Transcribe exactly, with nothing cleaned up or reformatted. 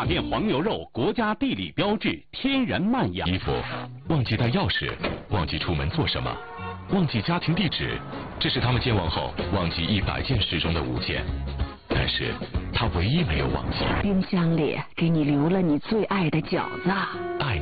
大甸黄牛肉，国家地理标志，天然慢养。 衣服忘记带钥匙，忘记出门做什么，忘记家庭地址，这是他们健忘后忘记一百件事中的五件。但是他唯一没有忘记， 冰箱里给你留了你最爱的饺子。 爱